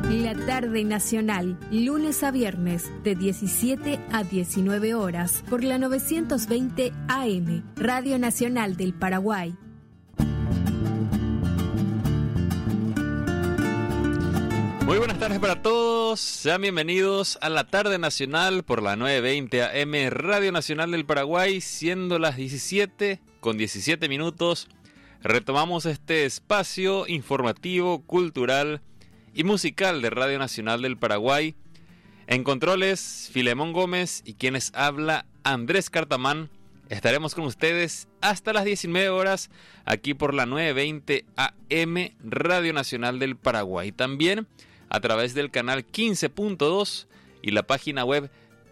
La tarde nacional, lunes a viernes, de 17 a 19 horas, por la 920 AM, Radio Nacional del Paraguay. Muy buenas tardes para todos, sean bienvenidos a la tarde nacional por la 920 AM, Radio Nacional del Paraguay, siendo las 17 con 17 minutos. Retomamos este espacio informativo, cultural y musical de Radio Nacional del Paraguay. En controles, Filemón Gómez y quienes habla, Andrés Cartamán. Estaremos con ustedes hasta las 19 horas aquí por la 920 AM, Radio Nacional del Paraguay. También a través del canal 15.2 y la página web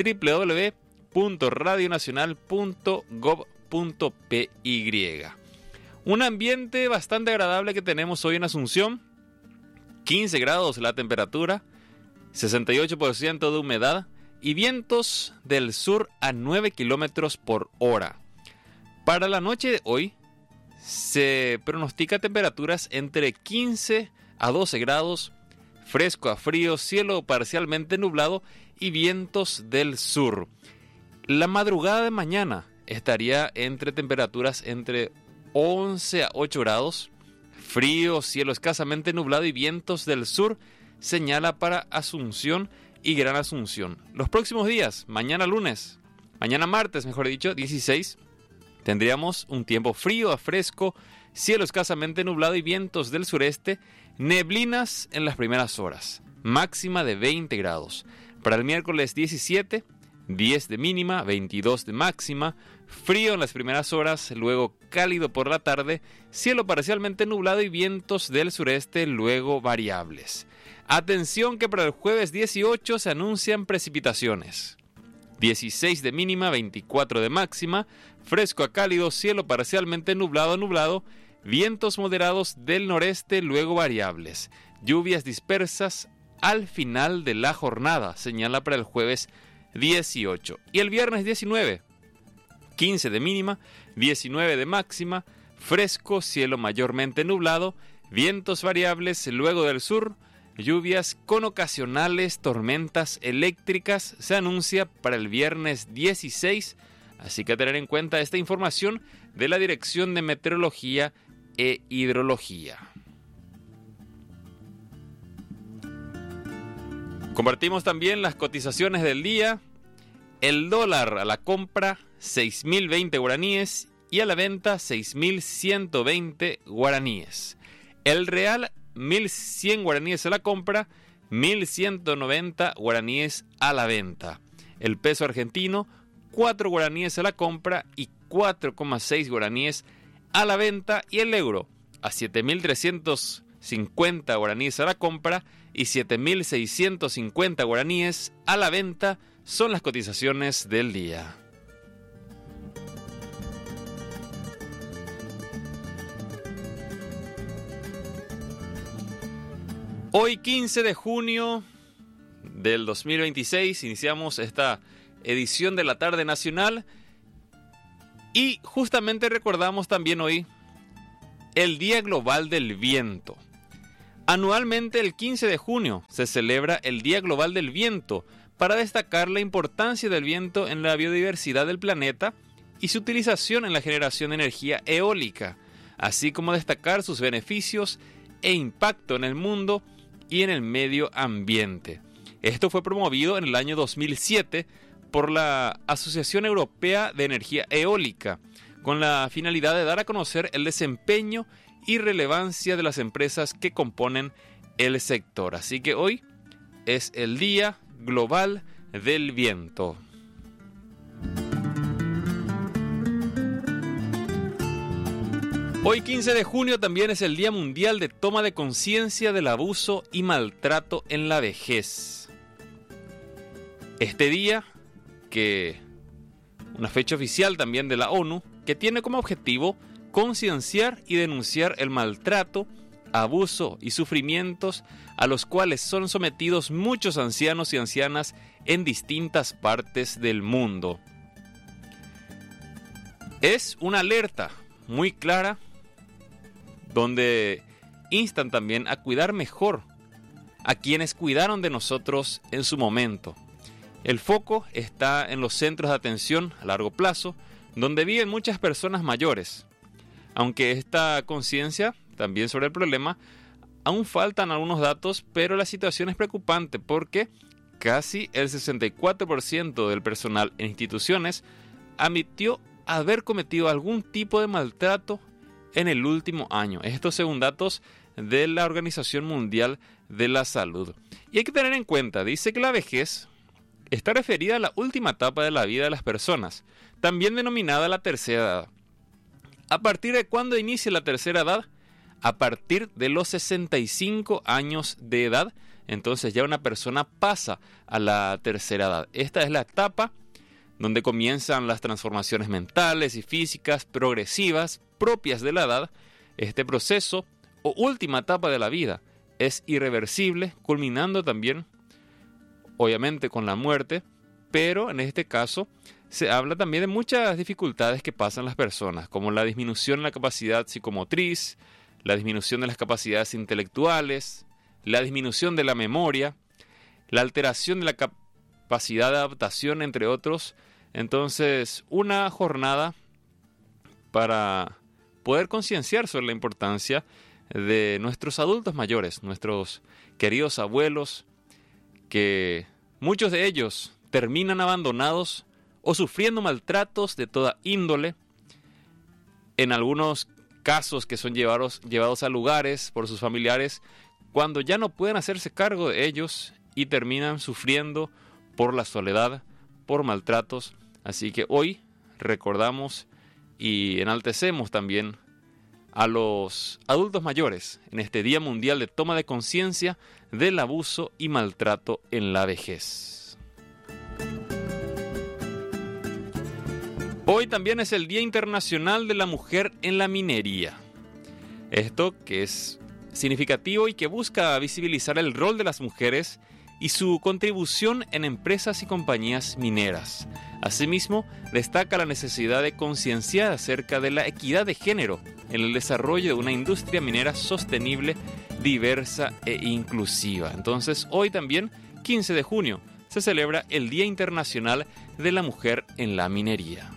www.radionacional.gov.py. Un ambiente bastante agradable que tenemos hoy en Asunción. 15 grados la temperatura, 68% de humedad y vientos del sur a 9 kilómetros por hora. Para la noche de hoy se pronostica temperaturas entre 15 a 12 grados, fresco a frío, cielo parcialmente nublado y vientos del sur. La madrugada de mañana estaría entre temperaturas entre 11 a 8 grados, frío, cielo escasamente nublado y vientos del sur, señala para Asunción y Gran Asunción. Los próximos días, mañana martes, 16, tendríamos un tiempo frío a fresco, cielo escasamente nublado y vientos del sureste, neblinas en las primeras horas, máxima de 20 grados. Para el miércoles 17, 10 de mínima, 22 de máxima, frío en las primeras horas, luego cálido por la tarde, cielo parcialmente nublado y vientos del sureste, luego variables. Atención que para el jueves 18 se anuncian precipitaciones. 16 de mínima, 24 de máxima, fresco a cálido, cielo parcialmente nublado, vientos moderados del noreste, luego variables. Lluvias dispersas al final de la jornada, señala para el jueves 18. Y el viernes 19, 15 de mínima, 19 de máxima, fresco, cielo mayormente nublado, vientos variables, luego del sur, lluvias con ocasionales tormentas eléctricas, se anuncia para el viernes 16, así que a tener en cuenta esta información de la Dirección de Meteorología e Hidrología. Compartimos también las cotizaciones del día. El dólar a la compra 6.020 guaraníes y a la venta 6.120 guaraníes. El real 1.100 guaraníes a la compra, 1.190 guaraníes a la venta. El peso argentino 4 guaraníes a la compra y 4,6 guaraníes a la venta, y el euro a 7.350 guaraníes a la compra y 7.650 guaraníes a la venta. Son las cotizaciones del día. Hoy 15 de junio del 2026 iniciamos esta edición de la tarde nacional y justamente recordamos también hoy el Día Global del Viento. Anualmente el 15 de junio se celebra el Día Global del Viento para destacar la importancia del viento en la biodiversidad del planeta y su utilización en la generación de energía eólica, así como destacar sus beneficios e impacto en el mundo y en el medio ambiente. Esto fue promovido en el año 2007 por la Asociación Europea de Energía Eólica, con la finalidad de dar a conocer el desempeño y relevancia de las empresas que componen el sector. Así que hoy es el Día Global del Viento. Hoy 15 de junio también es el Día Mundial de Toma de Conciencia del Abuso y Maltrato en la Vejez. Este día, que una fecha oficial también de la ONU, que tiene como objetivo concienciar y denunciar el maltrato, abuso y sufrimientos a los cuales son sometidos muchos ancianos y ancianas en distintas partes del mundo. Es una alerta muy clara donde instan también a cuidar mejor a quienes cuidaron de nosotros en su momento. El foco está en los centros de atención a largo plazo, donde viven muchas personas mayores. Aunque esta conciencia también sobre el problema, aún faltan algunos datos, pero la situación es preocupante porque casi el 64% del personal en instituciones admitió haber cometido algún tipo de maltrato en el último año. Esto según datos de la Organización Mundial de la Salud. Y hay que tener en cuenta, dice que la vejez está referida a la última etapa de la vida de las personas, también denominada la tercera edad. ¿A partir de cuándo inicia la tercera edad? A partir de los 65 años de edad, entonces ya una persona pasa a la tercera edad. Esta es la etapa donde comienzan las transformaciones mentales y físicas progresivas propias de la edad. Este proceso o última etapa de la vida es irreversible, culminando también, obviamente, con la muerte, pero en este caso se habla también de muchas dificultades que pasan las personas, como la disminución de la capacidad psicomotriz, la disminución de las capacidades intelectuales, la disminución de la memoria, la alteración de la capacidad de adaptación, entre otros. Entonces, una jornada para poder concienciar sobre la importancia de nuestros adultos mayores, nuestros queridos abuelos, que muchos de ellos terminan abandonados o sufriendo maltratos de toda índole, en algunos casos que son llevados a lugares por sus familiares cuando ya no pueden hacerse cargo de ellos y terminan sufriendo por la soledad, por maltratos. Así que hoy recordamos y enaltecemos también a los adultos mayores en este Día Mundial de Toma de Conciencia del Abuso y Maltrato en la Vejez. Hoy también es el Día Internacional de la Mujer en la Minería. Esto que es significativo y que busca visibilizar el rol de las mujeres y su contribución en empresas y compañías mineras. Asimismo, destaca la necesidad de concienciar acerca de la equidad de género en el desarrollo de una industria minera sostenible, diversa e inclusiva. Entonces, hoy también, 15 de junio, se celebra el Día Internacional de la Mujer en la Minería.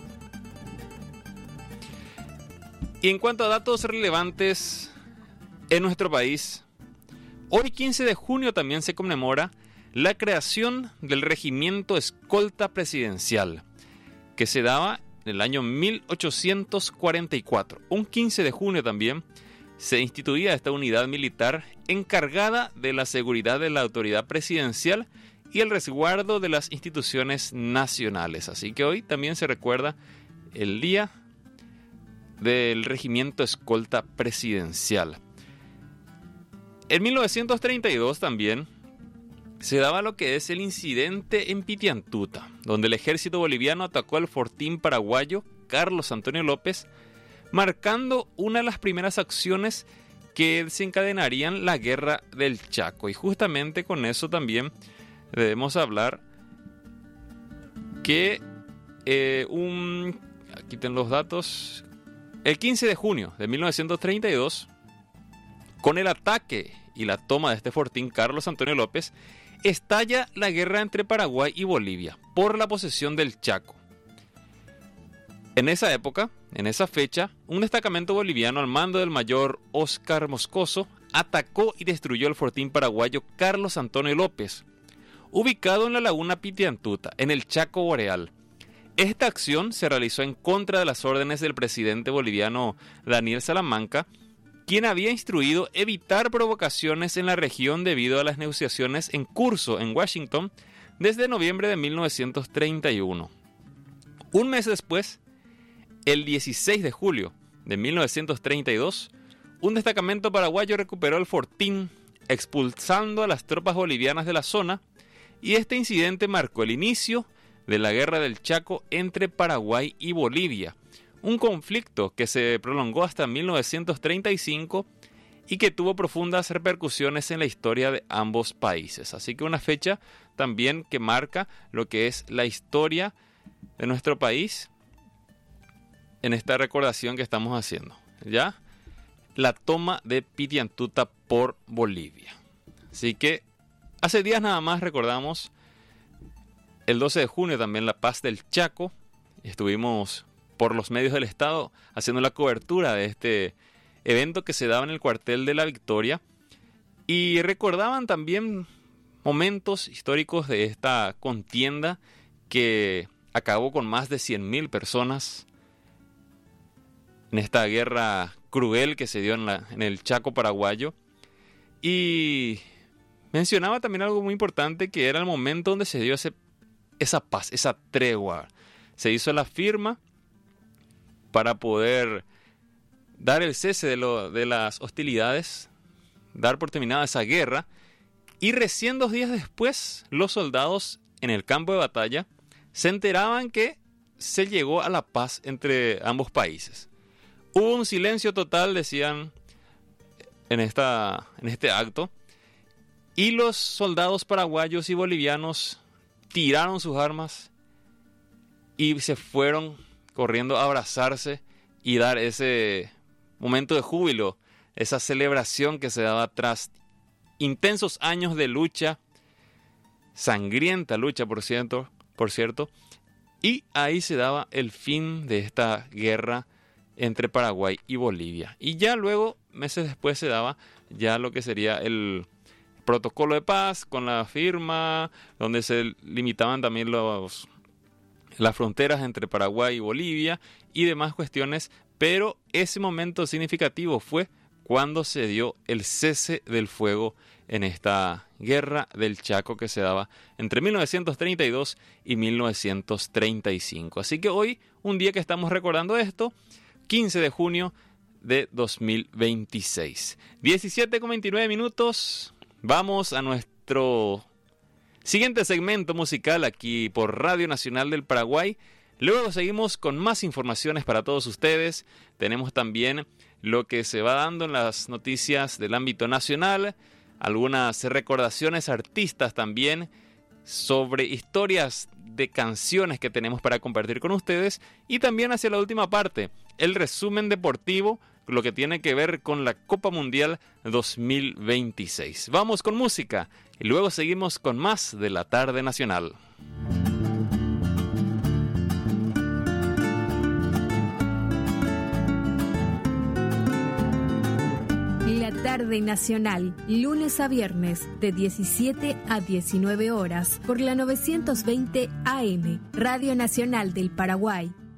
Y en cuanto a datos relevantes en nuestro país, hoy 15 de junio también se conmemora la creación del Regimiento Escolta Presidencial, que se daba en el año 1844. Un 15 de junio también se instituía esta unidad militar encargada de la seguridad de la autoridad presidencial y el resguardo de las instituciones nacionales. Así que hoy también se recuerda el Día del Regimiento Escolta Presidencial. En 1932 también se daba lo que es el incidente en Pitiantuta, donde el ejército boliviano atacó al fortín paraguayo Carlos Antonio López, marcando una de las primeras acciones que desencadenarían la Guerra del Chaco. Y justamente con eso también debemos hablar que aquí tienen los datos. El 15 de junio de 1932, con el ataque y la toma de este fortín Carlos Antonio López, estalla la guerra entre Paraguay y Bolivia por la posesión del Chaco. En esa época, en esa fecha, un destacamento boliviano al mando del mayor Óscar Moscoso atacó y destruyó el fortín paraguayo Carlos Antonio López, ubicado en la laguna Pitiantuta, en el Chaco Boreal. Esta acción se realizó en contra de las órdenes del presidente boliviano Daniel Salamanca, quien había instruido evitar provocaciones en la región debido a las negociaciones en curso en Washington desde noviembre de 1931. Un mes después, el 16 de julio de 1932, un destacamento paraguayo recuperó el fortín, expulsando a las tropas bolivianas de la zona, y este incidente marcó el inicio de la Guerra del Chaco entre Paraguay y Bolivia, un conflicto que se prolongó hasta 1935 y que tuvo profundas repercusiones en la historia de ambos países. Así que una fecha también que marca lo que es la historia de nuestro país en esta recordación que estamos haciendo, ¿ya? La toma de Pitiantuta por Bolivia. Así que hace días nada más recordamos el 12 de junio también la paz del Chaco. Estuvimos por los medios del Estado haciendo la cobertura de este evento que se daba en el cuartel de La Victoria. Y recordaban también momentos históricos de esta contienda que acabó con más de 100.000 personas en esta guerra cruel que se dio en el Chaco paraguayo. Y mencionaba también algo muy importante, que era el momento donde se dio esa paz, esa tregua. Se hizo la firma para poder dar el cese de las hostilidades, dar por terminada esa guerra. Y recién 2 días después, los soldados en el campo de batalla se enteraban que se llegó a la paz entre ambos países. Hubo un silencio total, decían, en este acto, y los soldados paraguayos y bolivianos tiraron sus armas y se fueron corriendo a abrazarse y dar ese momento de júbilo, esa celebración que se daba tras intensos años de lucha, sangrienta lucha, por cierto, y ahí se daba el fin de esta guerra entre Paraguay y Bolivia. Y ya luego, meses después, se daba ya lo que sería el protocolo de paz con la firma, donde se limitaban también las fronteras entre Paraguay y Bolivia y demás cuestiones, pero ese momento significativo fue cuando se dio el cese del fuego en esta guerra del Chaco que se daba entre 1932 y 1935. Así que hoy, un día que estamos recordando esto, 15 de junio de 2026. 17:29 minutos. Vamos a nuestro siguiente segmento musical aquí por Radio Nacional del Paraguay. Luego seguimos con más informaciones para todos ustedes. Tenemos también lo que se va dando en las noticias del ámbito nacional, algunas recordaciones artistas también sobre historias de canciones que tenemos para compartir con ustedes, y también hacia la última parte, el resumen deportivo, lo que tiene que ver con la Copa Mundial 2026. Vamos con música y luego seguimos con más de la Tarde Nacional. La Tarde Nacional, lunes a viernes, de 17 a 19 horas, por la 920 AM, Radio Nacional del Paraguay.